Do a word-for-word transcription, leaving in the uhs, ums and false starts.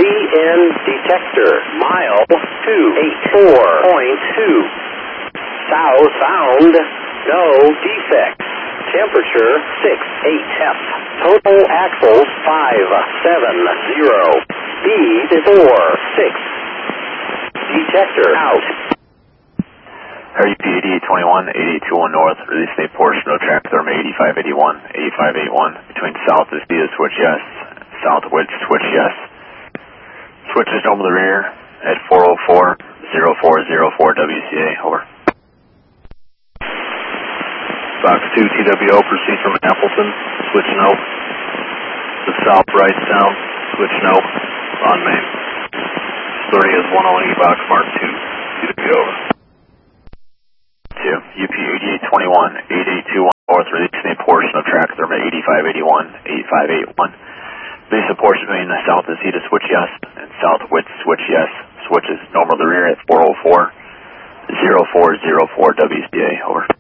N detector, mile two eighty-four point two. Southbound, no defects. Temperature six eight F. Total axles five seven zero. Speed four six. Detector out. R U P eighty-eight twenty-one, eighty-eight twenty-one north, release a portion of track therm eighty-five eighty-one, eighty-five eighty-one, between south is Vita switch yes, south wedge switch yes. Switch is normal to the rear at four oh four, oh four oh four W C A, over. Fox two T W O, proceed from Appleton, switch no. The south right sound, switch no, on main. Authority is one oh eight, box mark two, T W O, over. U P eighty-eight twenty-one, eighty-eight twenty-one north, releasing a portion of track therm eighty-five eighty-one, eighty-five eighty-one. Release a portion between the south is Vita switch yes, and south wedge switch yes. Switch is normal to the rear at four oh four, oh four oh four W C A, over.